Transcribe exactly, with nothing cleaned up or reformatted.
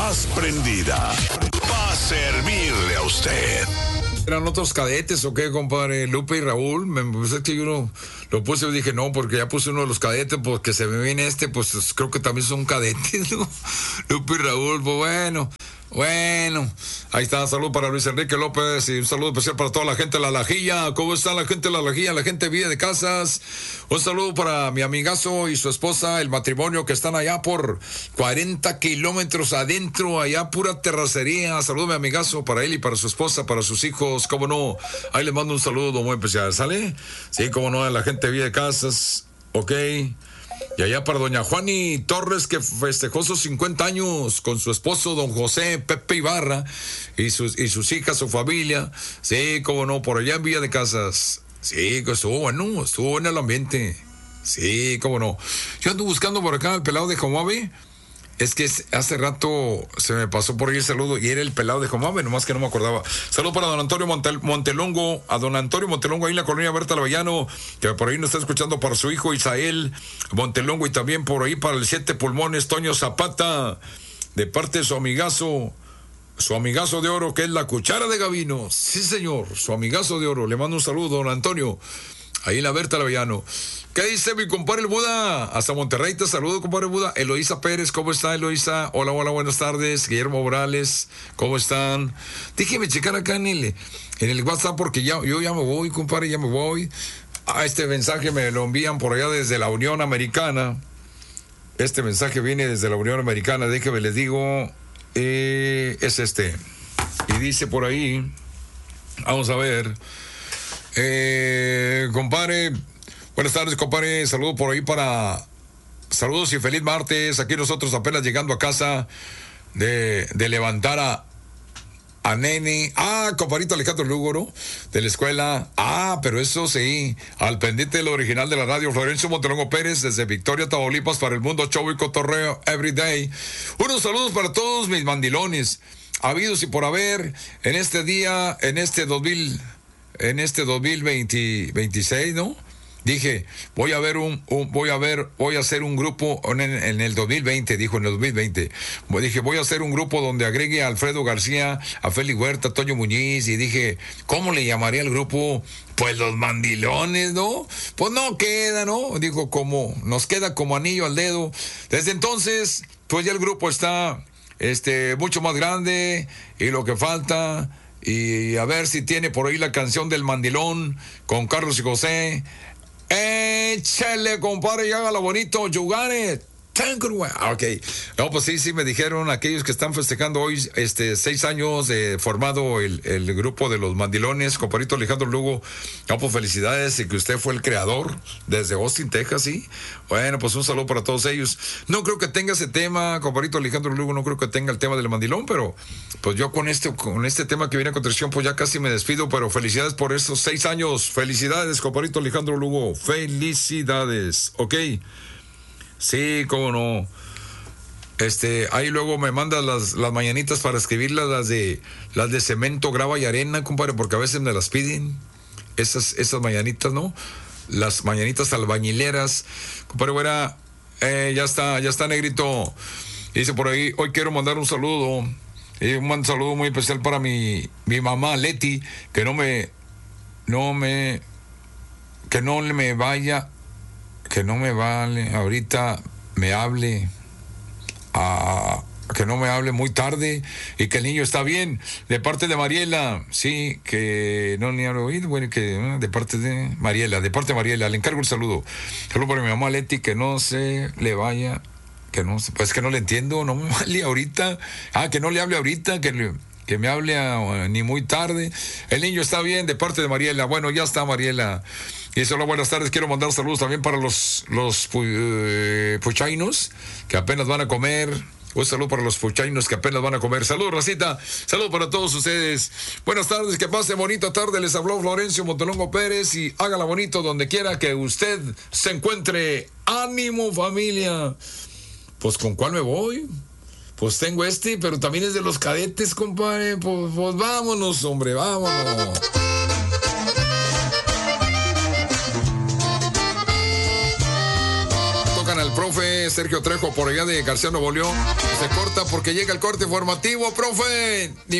más prendida para servirle a usted. ¿Eran otros cadetes o qué, compadre? Lupe y Raúl. Me pensé que yo no lo puse y dije, no, porque ya puse uno de los cadetes, porque se me viene este, pues creo que también son cadetes, ¿no? Lupe y Raúl, pues bueno. Bueno, ahí está, salud para Luis Enrique López y un saludo especial para toda la gente de La Lajilla. ¿Cómo está la gente de La Lajilla? La gente de Villa de Casas. Un saludo para mi amigazo y su esposa, el matrimonio que están allá por cuarenta kilómetros adentro, allá pura terracería. Saludo mi amigazo para él y para su esposa, para sus hijos, cómo no. Ahí les mando un saludo muy especial, ¿sale? Sí, cómo no, a la gente de Villa de Casas, ok. Y allá para doña Juani Torres, que festejó sus cincuenta años con su esposo, don José Pepe Ibarra, y sus, y sus hijas, su familia. Sí, cómo no, por allá en Villa de Casas. Sí, que estuvo bueno, estuvo en el ambiente. Sí, cómo no. Yo ando buscando por acá el pelado de Jomabe. Es que hace rato se me pasó por ahí el saludo y era el pelado de Jomabe, nomás que no me acordaba. Saludo para don Antonio Montel, Montelongo, a don Antonio Montelongo ahí en la colonia Berta Lavallano, que por ahí nos está escuchando, para su hijo Isael Montelongo, y también por ahí para el Siete Pulmones, Toño Zapata, de parte de su amigazo, su amigazo de oro, que es la Cuchara de Gavino. Sí, señor, su amigazo de oro. Le mando un saludo, don Antonio, ahí en la Berta Lavallano. ¿Qué dice mi compadre el Buda? Hasta Monterrey te saludo, compadre Buda. Eloísa Pérez, ¿cómo está, Eloísa? Hola, hola, buenas tardes. Guillermo Morales, ¿cómo están? Déjeme checar acá en el, en el WhatsApp, porque ya, yo ya me voy, compadre, ya me voy. Ah, este mensaje me lo envían por allá desde la Unión Americana. Este mensaje viene desde la Unión Americana, déjeme les digo, eh, es este. Y dice por ahí, vamos a ver, eh, compadre... Buenas tardes, compadre. Saludos por ahí para... Saludos y feliz martes. Aquí nosotros apenas llegando a casa de, de levantar a, a Nene. Ah, compadrito Alejandro Lugo, ¿no? De la escuela. Ah, pero eso sí. Al pendiente del original de la radio, Florencio Montelongo Pérez, desde Victoria, Tamaulipas, para el mundo, show y cotorreo everyday. Unos saludos para todos mis mandilones, habidos y por haber, en este día, en este dos mil, en este dos mil veinte, veintiséis, ¿no? Dije, voy a ver un, un, voy a ver, voy a hacer un grupo en, en el dos mil veinte, dijo en el dos mil veinte. Dije, voy a hacer un grupo donde agregue a Alfredo García, a Félix Huerta, a Toño Muñiz, y dije, ¿cómo le llamaría al grupo? Pues los mandilones, ¿no? Pues no queda, ¿no? Dijo, como, nos queda como anillo al dedo. Desde entonces, pues ya el grupo está, este, mucho más grande, y lo que falta, y a ver si tiene por ahí la canción del mandilón, con Carlos y José. Échale, compadre, y hágalo bonito, Yuganes. Ok, no, pues sí, sí, me dijeron aquellos que están festejando hoy, este, seis años de formado el, el grupo de los mandilones, compadrito Alejandro Lugo. No, pues felicidades, y que usted fue el creador desde Austin, Texas, ¿sí? Bueno, pues un saludo para todos ellos. No creo que tenga ese tema, compadrito Alejandro Lugo, no creo que tenga el tema del mandilón, pero pues yo con este, con este tema que viene a continuación, pues ya casi me despido, pero felicidades por estos seis años. Felicidades, compadrito Alejandro Lugo. Felicidades, ok. Sí, cómo no. Este, ahí luego me mandas las, las mañanitas para escribirlas, las de las de cemento, grava y arena, compadre, porque a veces me las piden. Esas, esas mañanitas, ¿no? Las mañanitas albañileras. Compadre, güera, eh, ya está, ya está, negrito. Dice por ahí, hoy quiero mandar un saludo. Y un saludo muy especial para mi, mi mamá Leti, que no me, no me, que no me vaya. Que no me vale, ahorita me hable, a, que no me hable muy tarde, y que el niño está bien, de parte de Mariela, sí, que no ni hablo oído, bueno, que de parte de Mariela, de parte de Mariela, le encargo el saludo. Saludo para mi mamá Leti, que no se le vaya, que no, pues que no le entiendo, no me vale ahorita, ah, que no le hable ahorita, que le... que me hable a, ni muy tarde. El niño está bien, de parte de Mariela. Bueno, ya está, Mariela. Y eso, hola, buenas tardes. Quiero mandar saludos también para los, los uh, puchainos que apenas van a comer. Un saludo para los puchainos que apenas van a comer. Saludos, racita. Saludos para todos ustedes. Buenas tardes, que pase bonita tarde. Les habló Florencio Montelongo Pérez, y hágala bonito donde quiera que usted se encuentre. ¡Ánimo, familia! Pues, ¿con cuál me voy? Pues tengo este, pero también es de los cadetes, compadre. Pues, pues vámonos, hombre, vámonos. Tocan al profe profe Sergio Trejo por allá de García Nuevo León. Se corta porque llega el corte informativo, profe.